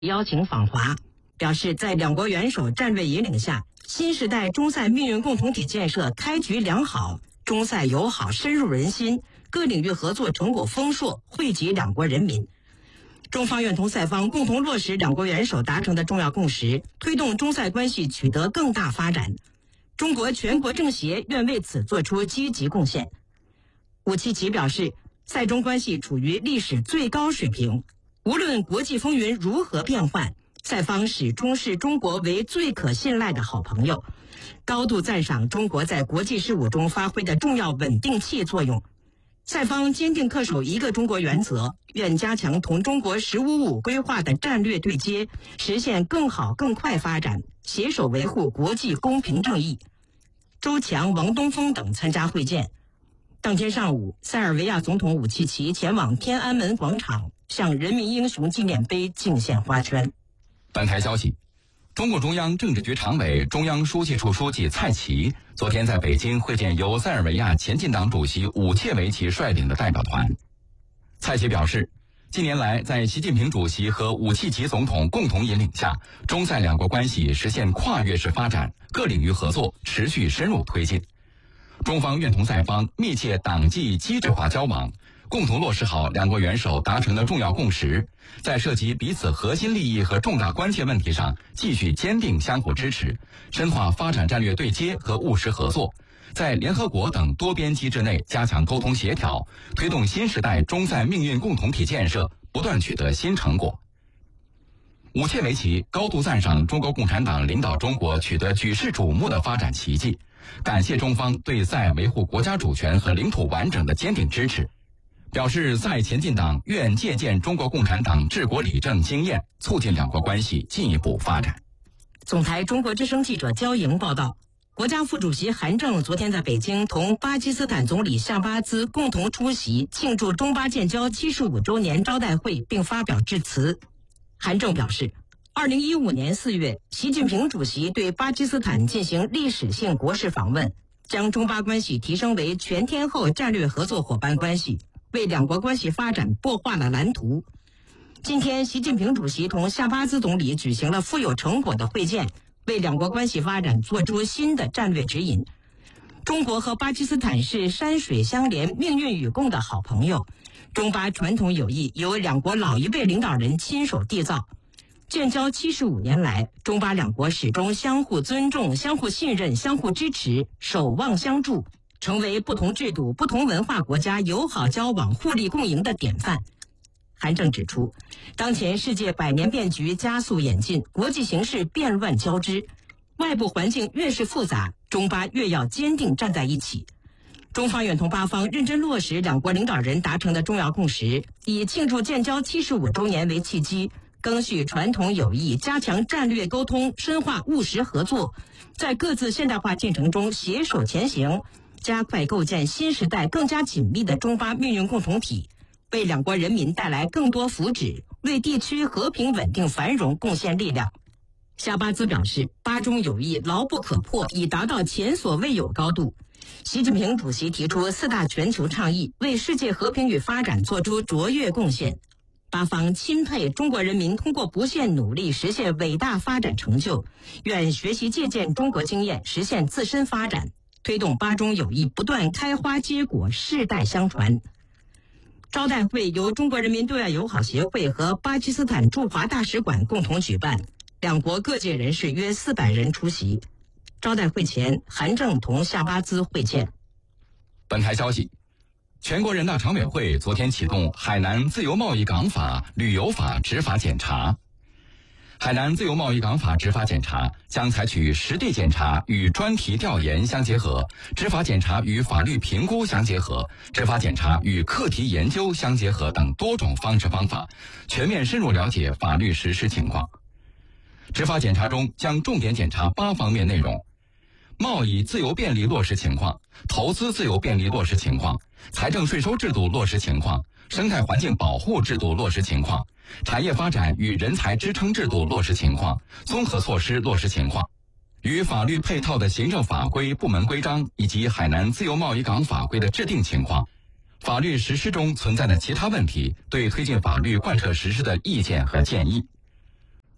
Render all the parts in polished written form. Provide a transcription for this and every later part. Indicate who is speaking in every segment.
Speaker 1: 邀请访华，表示在两国元首战略引领下，新时代中塞命运共同体建设开局良好，中塞友好深入人心，各领域合作成果丰硕，惠及两国人民。中方愿同塞方共同落实两国元首达成的重要共识，推动中塞关系取得更大发展。中国全国政协愿为此作出积极贡献。武契奇表示，塞中关系处于历史最高水平，无论国际风云如何变幻，塞方始终视中国为最可信赖的好朋友，高度赞赏中国在国际事务中发挥的重要稳定器作用。塞方坚定恪守一个中国原则，愿加强同中国“15+5”规划的战略对接，实现更好更快发展，携手维护国际公平正义。周强、王东峰等参加会见。当天上午，塞尔维亚总统武契奇前往天安门广场，向人民英雄纪念碑敬献花圈。
Speaker 2: 本台消息，中共中央政治局常委、中央书记处书记蔡奇昨天在北京会见由塞尔维亚前进党主席武切维奇率领的代表团。蔡奇表示，近年来在习近平主席和武契奇总统共同引领下，中塞两国关系实现跨越式发展，各领域合作持续深入推进。中方愿同塞方密切党纪机制化交往，共同落实好两国元首达成的重要共识，在涉及彼此核心利益和重大关切问题上继续坚定相互支持，深化发展战略对接和务实合作，在联合国等多边机制内加强沟通协调，推动新时代中塞命运共同体建设不断取得新成果。武切维奇高度赞赏中国共产党领导中国取得举世瞩目的发展奇迹，感谢中方对塞维护国家主权和领土完整的坚定支持，表示塞前进党愿借鉴中国共产党治国理政经验，促进两国关系进一步发展。
Speaker 1: 总台中国之声记者焦莹报道，国家副主席韩正昨天在北京同巴基斯坦总理夏巴兹共同出席庆祝中巴建交75周年招待会，并发表致辞。韩正表示，2015年4月，习近平主席对巴基斯坦进行历史性国事访问，将中巴关系提升为全天候战略合作伙伴关系，为两国关系发展擘画了蓝图。今天，习近平主席同夏巴兹总理举行了富有成果的会见，为两国关系发展做出新的战略指引。中国和巴基斯坦是山水相连、命运与共的好朋友，中巴传统友谊由两国老一辈领导人亲手缔造。建交75年来，中巴两国始终相互尊重、相互信任、相互支持，守望相助，成为不同制度、不同文化国家友好交往、互利共赢的典范。韩正指出，当前世界百年变局加速演进，国际形势变乱交织，外部环境越是复杂，中巴越要坚定站在一起。中方愿同巴方认真落实两国领导人达成的重要共识，以庆祝建交75周年为契机，赓续传统友谊，加强战略沟通，深化务实合作，在各自现代化进程中携手前行，加快构建新时代更加紧密的中巴命运共同体，为两国人民带来更多福祉，为地区和平稳定繁荣贡献力量。夏巴兹表示，巴中友谊牢不可破，已达到前所未有高度。习近平主席提出4大全球倡议，为世界和平与发展做出卓越贡献。巴方钦佩中国人民通过不懈努力实现伟大发展成就，愿学习借鉴中国经验，实现自身发展，推动巴中友谊不断开花结果，世代相传。招待会由中国人民对外友好协会和巴基斯坦驻华大使馆共同举办，两国各界人士约400人出席。招待会前，韩正同夏巴兹会见。
Speaker 2: 本台消息，全国人大常委会昨天启动海南自由贸易港法、旅游法执法检查。海南自由贸易港法执法检查将采取实地检查与专题调研相结合，执法检查与法律评估相结合，执法检查与课题研究相结合等多种方式方法，全面深入了解法律实施情况。执法检查中将重点检查8方面内容：贸易自由便利落实情况、投资自由便利落实情况、财政税收制度落实情况、生态环境保护制度落实情况、产业发展与人才支撑制度落实情况、综合措施落实情况，与法律配套的行政法规、部门规章以及海南自由贸易港法规的制定情况，法律实施中存在的其他问题，对推进法律贯彻实施的意见和建议。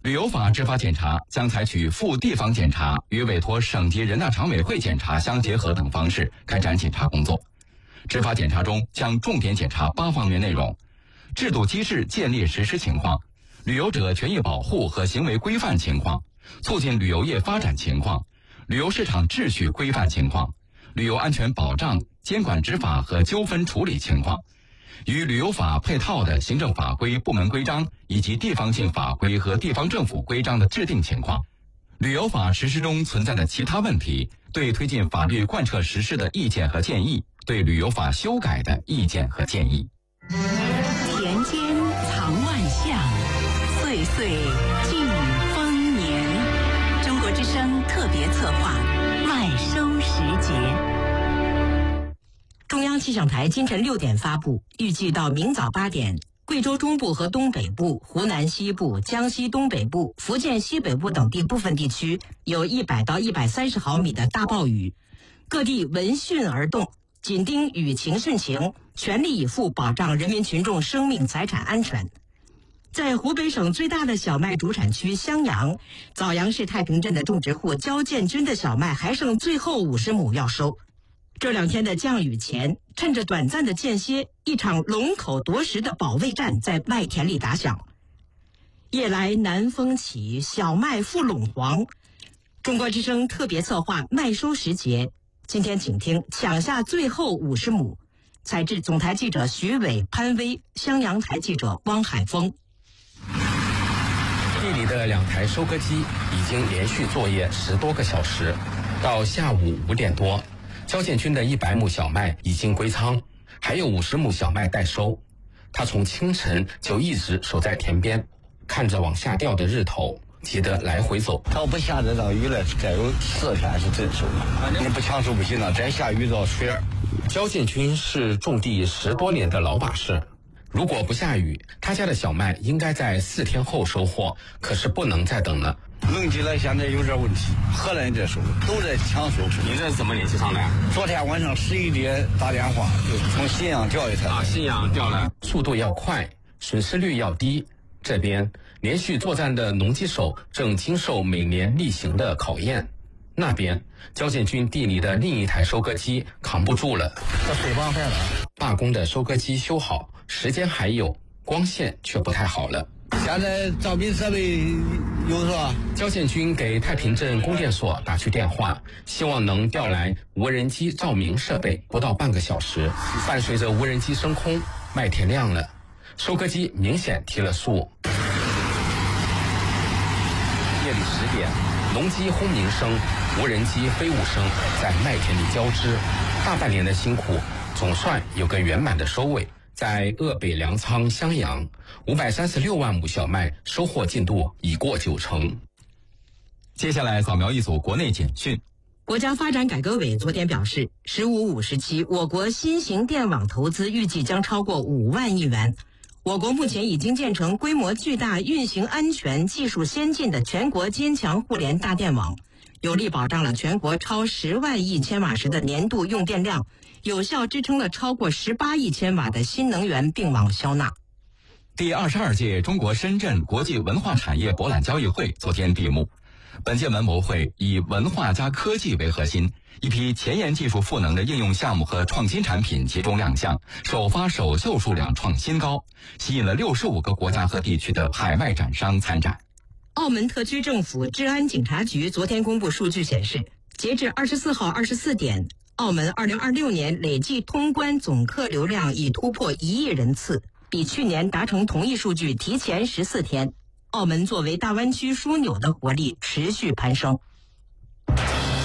Speaker 2: 旅游法执法检查将采取赴地方检查与委托省级人大常委会检查相结合等方式开展检查工作。执法检查中将重点检查8方面内容：制度机制建立实施情况、旅游者权益保护和行为规范情况、促进旅游业发展情况、旅游市场秩序规范情况、旅游安全保障、监管执法和纠纷处理情况，与旅游法配套的行政法规、部门规章以及地方性法规和地方政府规章的制定情况，旅游法实施中存在的其他问题，对推进法律贯彻实施的意见和建议，对旅游法修改的意见和建议。
Speaker 3: 田间藏万象，岁岁尽丰年。中国之声特别策划麦收时节。
Speaker 1: 中央气象台今晨6点发布，预计到明早8点，贵州中部和东北部、湖南西部、江西东北部、福建西北部等地部分地区有100到130毫米的大暴雨，各地闻讯而动，紧盯雨情汛情，全力以赴保障人民群众生命财产安全。在湖北省最大的小麦主产区襄阳，枣阳市太平镇的种植户焦建军的小麦还剩最后50亩要收。这2天的降雨前，趁着短暂的间歇，一场龙口夺食的保卫战在麦田里打响。夜来南风起，小麦复陇黄。中国之声特别策划麦收时节，今天请听抢下最后50亩。采制总台记者徐伟、潘威，襄阳台记者汪海峰。
Speaker 4: 地里的2台收割机已经连续作业10多个小时，到下午5点多，焦建军的100亩小麦已经归仓，还有50亩小麦待收。他从清晨就一直守在田边，看着往下掉的日头，急得来回走。
Speaker 5: 要不下这场雨了，该有4天是真收了。你不抢收不行了，再下雨到水。
Speaker 4: 焦建军是种地10多年的老把式，如果不下雨，他家的小麦应该在4天后收获，可是不能再等了。
Speaker 5: 弄起来现在有点问题，荷兰这收都在抢收。
Speaker 4: 您这是怎么联系上的？
Speaker 5: 昨天晚上11点打电话，就从信阳调一台。
Speaker 4: 信阳调来，速度要快，损失率要低。这边连续作战的农机手正经受每年例行的考验。那边焦建军地里的另一台收割机扛不住了，
Speaker 5: 这水帮坏了。
Speaker 4: 罢工的收割机修好，时间还有，光线却不太好了。
Speaker 5: 现在照明设备有是吧？
Speaker 4: 焦建军给太平镇供电所打去电话，希望能调来无人机照明设备，不到半个小时。伴随着无人机升空，麦田亮了，收割机明显提了速。夜里10点，农机轰鸣声、无人机飞舞声在麦田里交织，大半年的辛苦总算有个圆满的收尾。在鄂北粮仓襄阳，536万亩小麦收获进度已过90%。
Speaker 2: 接下来扫描一组国内简讯。
Speaker 1: 国家发展改革委昨天表示，“15-5时期，我国新型电网投资预计将超过5万亿元。我国目前已经建成规模巨大、运行安全、技术先进的全国坚强互联大电网，有力保障了全国超10万亿千瓦时的年度用电量，有效支撑了超过18亿千瓦的新能源并网销纳。
Speaker 2: 第22届中国深圳国际文化产业博览交易会昨天闭幕。本届文博会以文化加科技为核心，一批前沿技术赋能的应用项目和创新产品集中亮相，首发首秀数量创新高，吸引了65个国家和地区的海外展商参展。
Speaker 1: 澳门特区政府治安警察局昨天公布数据显示，截至24号24点，澳门2026年累计通关总客流量已突破1亿人次，比去年达成同一数据提前14天。澳门作为大湾区枢纽的活力持续攀升。
Speaker 6: 您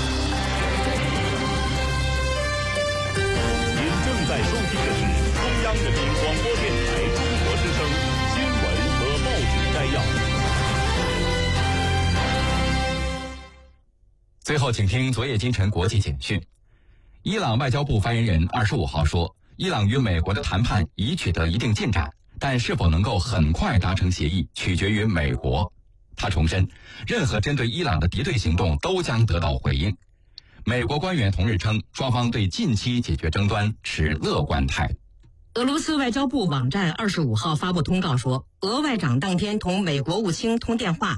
Speaker 6: 正在收听的是中央人民广播电台中国之声新闻和报纸摘要。
Speaker 2: 最后，请听昨夜今晨国际简讯。伊朗外交部发言人25号说，伊朗与美国的谈判已取得一定进展，但是否能够很快达成协议，取决于美国。他重申，任何针对伊朗的敌对行动都将得到回应。美国官员同日称，双方对近期解决争端持乐观态度。
Speaker 1: 俄罗斯外交部网站25号发布通告说，俄外长当天同美国务卿通电话，